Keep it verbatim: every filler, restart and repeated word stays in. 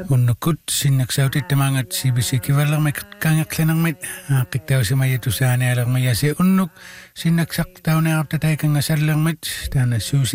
Unnukut sinnaksautit tamangat si bisi kivalarmik kangaklanarmit qittausimayatusaanialermaya si unnuk sinnaksak tauneartataikangasallermit taana suusi